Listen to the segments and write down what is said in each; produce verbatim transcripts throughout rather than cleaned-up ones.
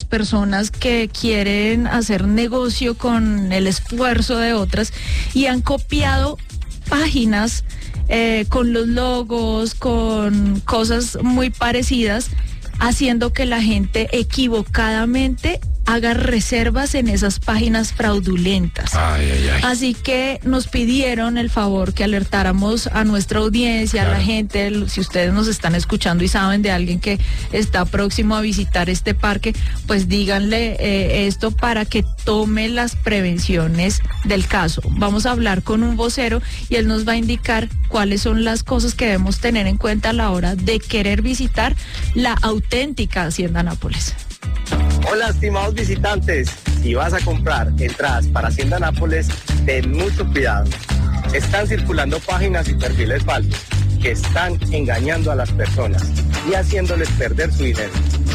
personas que quieren hacer negocio con el esfuerzo de otras y han copiado páginas eh, con los logos, con cosas muy parecidas, haciendo que la gente equivocadamente haga reservas en esas páginas fraudulentas. Ay, ay, ay. Así que nos pidieron el favor que alertáramos a nuestra audiencia, claro, a la gente. Si ustedes nos están escuchando y saben de alguien que está próximo a visitar este parque, pues díganle eh, esto para que tome las prevenciones del caso. Vamos a hablar con un vocero y él nos va a indicar cuáles son las cosas que debemos tener en cuenta a la hora de querer visitar la auténtica Hacienda Nápoles. Hola, estimados visitantes. Si vas a comprar entradas para Hacienda Nápoles, ten mucho cuidado. Están circulando páginas y perfiles falsos que están engañando a las personas y haciéndoles perder su dinero.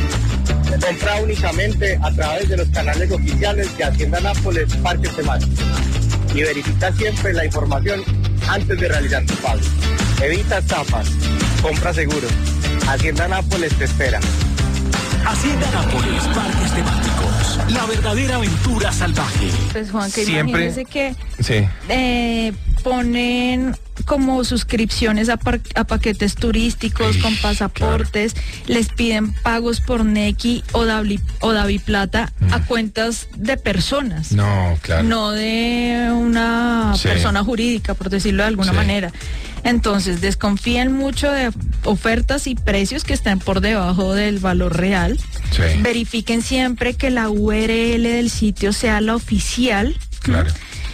Compra únicamente a través de los canales oficiales de Hacienda Nápoles Parques Temáticos y verifica siempre la información antes de realizar tu pago. Evita estafas, compra seguro. Hacienda Nápoles te espera. Hacienda Nápoles, parques temáticos, la verdadera aventura salvaje. Pues Juan, que Siempre, imagínese que sí. eh, ponen como suscripciones a, par- a paquetes turísticos, Ay, con pasaportes, claro, les piden pagos por Nequi o Davi, o Daviplata mm. a cuentas de personas. No, claro. No de una Sí. persona jurídica, por decirlo de alguna Sí. manera. Entonces, desconfíen mucho de ofertas y precios que estén por debajo del valor real. Sí. Verifiquen siempre que la U R L del sitio sea la oficial. Claro.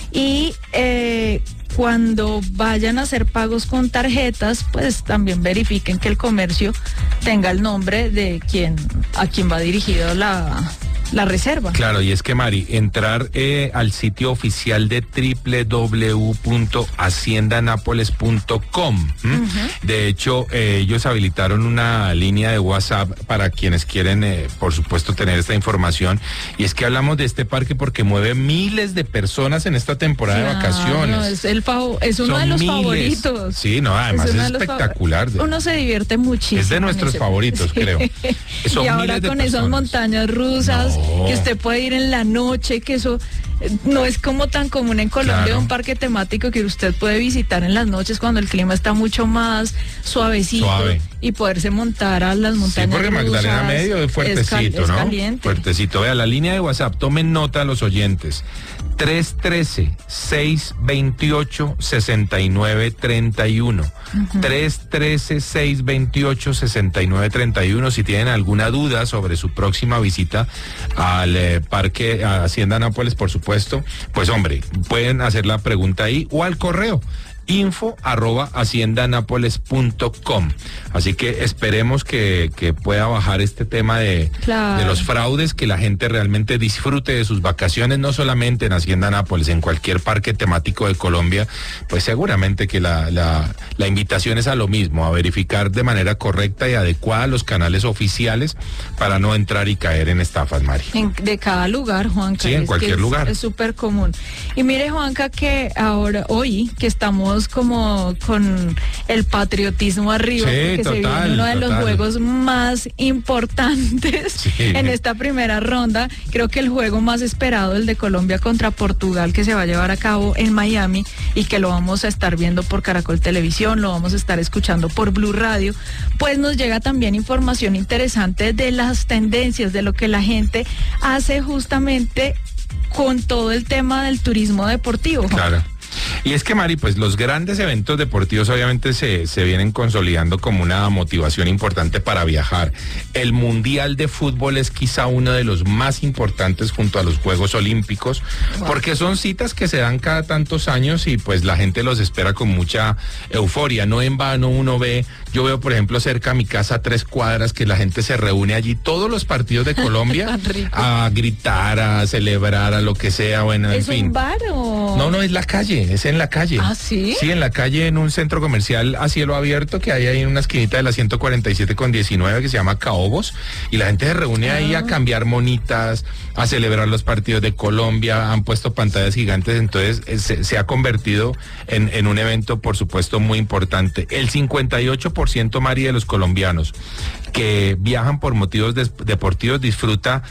Y eh, cuando vayan a hacer pagos con tarjetas, pues también verifiquen que el comercio tenga el nombre de quien a quien va dirigido la... la reserva. Claro, y es que, Mari, entrar eh, al sitio oficial de doble u doble u doble u punto hacienda nápoles punto com. Uh-huh. De hecho, eh, ellos habilitaron una línea de WhatsApp para quienes quieren, eh, por supuesto, tener esta información. Y es que hablamos de este parque porque mueve miles de personas en esta temporada Claro, de vacaciones. es, el fav- es uno Son de los miles. favoritos. Sí, no, además es, uno es de los espectacular. favor- Uno se divierte muchísimo. Es de nuestros favoritos, sí. creo. Son y ahora miles de con esas personas. montañas rusas, No. que usted puede ir en la noche, que eso eh, no es como tan común en Colombia, Claro. un parque temático que usted puede visitar en las noches cuando el clima está mucho más suavecito. Suave. Y poderse montar a las montañas Sí, porque Magdalena rusas. Medio es fuertecito, es cal- es ¿no? caliente. Fuertecito. Vea, la línea de WhatsApp, tomen nota a los oyentes. tres uno tres, seis dos ocho, seis nueve tres uno. Uh-huh. tres uno tres, seis dos ocho, seis nueve tres uno. Si tienen alguna duda sobre su próxima visita al eh, parque, a Hacienda Nápoles, por supuesto, pues hombre, pueden hacer la pregunta ahí o al correo info arroba hacienda nápoles punto com. Así que esperemos que, que pueda bajar este tema de, claro. de los fraudes, que la gente realmente disfrute de sus vacaciones, no solamente en Hacienda Nápoles, en cualquier parque temático de Colombia. Pues seguramente que la, la, la invitación es a lo mismo, a verificar de manera correcta y adecuada los canales oficiales para no entrar y caer en estafas, Mari. En, de cada lugar, Juanca. Sí, en cualquier es, lugar. Es súper común. Y mire, Juanca, que ahora, hoy, que estamos como con el patriotismo arriba, Sí, porque total, se viene uno de total. los juegos más importantes Sí. en esta primera ronda. Creo que el juego más esperado, el de Colombia contra Portugal, que se va a llevar a cabo en Miami y que lo vamos a estar viendo por Caracol Televisión, lo vamos a estar escuchando por Blue Radio, pues nos llega también información interesante de las tendencias, de lo que la gente hace justamente con todo el tema del turismo deportivo. Claro. Y es que, Mari, pues los grandes eventos deportivos obviamente se, se vienen consolidando como una motivación importante para viajar. El Mundial de Fútbol es quizá uno de los más importantes junto a los Juegos Olímpicos, wow, porque son citas que se dan cada tantos años y pues la gente los espera con mucha euforia. No en vano uno ve, yo veo por ejemplo cerca a mi casa a tres cuadras que la gente se reúne allí todos los partidos de Colombia a gritar, a celebrar, a lo que sea, bueno, en ¿Es fin. un bar o...? No, no, es la calle, es en la calle. ¿Ah, sí? Sí, en la calle, en un centro comercial a cielo abierto que hay ahí en una esquinita de la ciento cuarenta y siete con diecinueve que se llama Caobos, y la gente se reúne ah. ahí a cambiar monitas, a celebrar los partidos de Colombia, han puesto pantallas gigantes, entonces eh, se, se ha convertido en, en un evento, por supuesto, muy importante. El cincuenta y ocho por ciento, Mari, de los colombianos que viajan por motivos des- deportivos disfruta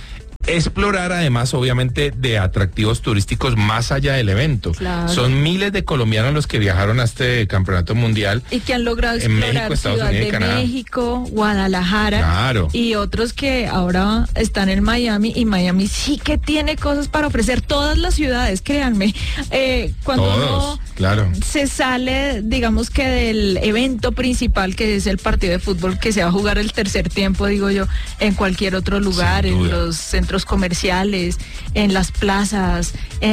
explorar además obviamente de atractivos turísticos más allá del evento. Claro. Son miles de colombianos los que viajaron a este campeonato mundial. Y que han logrado En explorar México, Estados Ciudad Unidos y de Canadá. México, Guadalajara. Claro. Y otros que ahora están en Miami, y Miami sí que tiene cosas para ofrecer. Todas las ciudades, créanme. Eh, cuando Todos, uno claro. se sale, digamos que del evento principal, que es el partido de fútbol, que se va a jugar el tercer tiempo, digo yo, en cualquier otro lugar, Sin en duda. los centros comerciales, en las plazas,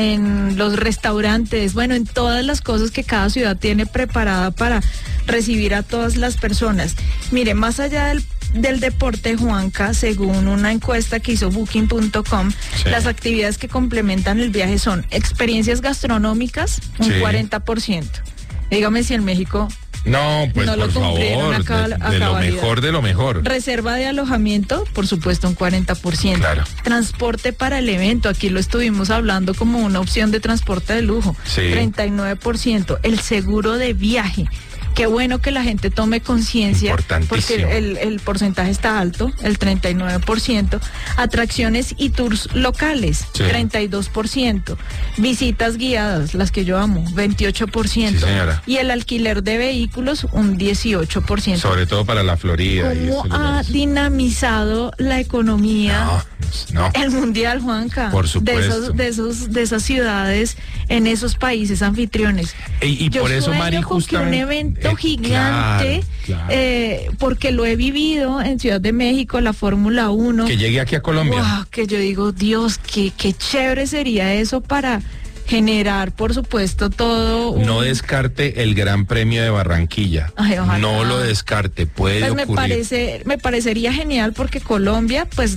en los restaurantes, bueno, en todas las cosas que cada ciudad tiene preparada para recibir a todas las personas. Mire, más allá del del deporte, Juanca, según una encuesta que hizo booking punto com, Sí. las actividades que complementan el viaje son experiencias gastronómicas, un Sí. cuarenta por ciento. Dígame si en México, No, pues No lo por cumplieron favor, a cab- de, a de lo cabalidad. mejor de lo mejor. reserva de alojamiento, por supuesto, un cuarenta por ciento. Claro. Transporte para el evento, aquí lo estuvimos hablando como una opción de transporte de lujo, Sí. treinta y nueve por ciento. El seguro de viaje. Qué bueno que la gente tome conciencia, Importantísimo. porque el, el porcentaje está alto, el treinta y nueve por ciento. Atracciones y tours locales, Sí. treinta y dos por ciento. Visitas guiadas, las que yo amo, veintiocho por ciento. Sí, señora. Y el alquiler de vehículos, un dieciocho por ciento. Sobre todo para la Florida. y ¿Cómo esos ha lugares. dinamizado la economía? No, no. El mundial, Juanca. Por supuesto. De esos, de esos, de esas ciudades, en esos países anfitriones. Y, y Yo por eso, sueño Mari, con que justamente. un evento eh, gigante, claro, claro. eh, porque lo he vivido en Ciudad de México, la Fórmula uno. Que llegue aquí a Colombia. Wow, que yo digo, Dios, qué, qué chévere sería eso para generar, por supuesto, todo un... No descarte el Gran Premio de Barranquilla. Ay, ojalá. No lo descarte, puede Pues me ocurrir. parece, me parecería genial porque Colombia, pues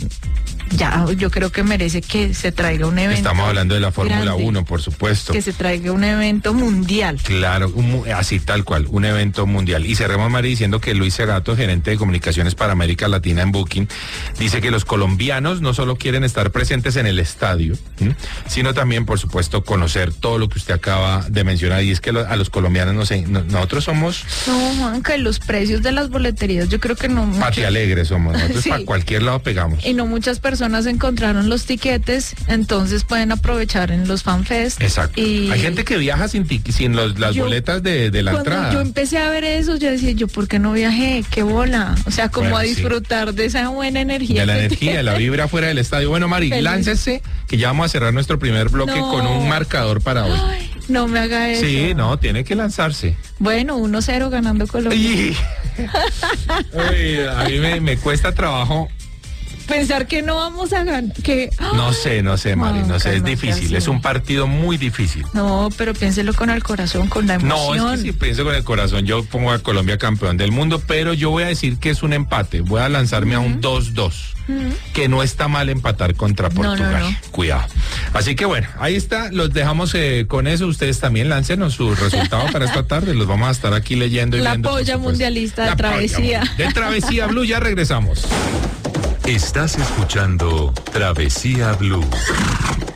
ya yo creo que merece que se traiga un evento. Estamos hablando de la Fórmula grande, uno, por supuesto. Que se traiga un evento mundial. Claro, un mu- así tal cual, un evento mundial. Y cerremos, Mari, diciendo que Luis Segato, gerente de comunicaciones para América Latina en Booking, dice que los colombianos no solo quieren estar presentes en el estadio, ¿m? sino también, por supuesto, conocer todo lo que usted acaba de mencionar. Y es que lo- a los colombianos, no sé, no- nosotros somos No, Juanca, y los precios de las boleterías, yo creo que no muchos- pati alegres, somos nosotros, Sí. para cualquier lado pegamos. y no muchas personas encontraron los tiquetes, entonces pueden aprovechar en los fanfest. Exacto. Y Hay gente que viaja sin, ti- sin los- las Yo- boletas de, de la cuando entrada. yo empecé a ver eso, yo decía, yo, ¿por qué no viajé? ¡Qué bola! O sea, como Bueno, a sí. disfrutar de esa buena energía. De la que energía, de la tiene. vibra fuera del estadio. Bueno, Mari, Feliz. láncese, que ya vamos a cerrar nuestro primer bloque No. con un marcador para hoy. Ay, no me haga eso. Sí, no, tiene que lanzarse. Bueno, uno cero ganando Colombia. Y- Ay, a mí me, me cuesta trabajo, Pensar que no vamos a ganar, que... no sé, no sé, Mari, no sé, es cálmate, difícil, así. es un partido muy difícil. No, pero piénselo con el corazón, con la No, emoción. es que si pienso con el corazón, yo pongo a Colombia campeón del mundo, pero yo voy a decir que es un empate, voy a lanzarme a un dos dos, que no está mal empatar contra No, Portugal, no, no. cuidado. Así que bueno, ahí está, los dejamos eh, con eso, ustedes también láncenos su resultado para esta tarde, los vamos a estar aquí leyendo y La viendo, por polla supuesto. mundialista de La polla Travesía. mun- De Travesía Blue, ya regresamos. Estás escuchando Travesía Blue.